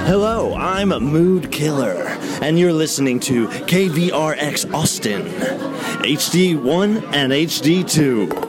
Hello, I'm Mood Killer, and you're listening to KVRX Austin, HD1 and HD2.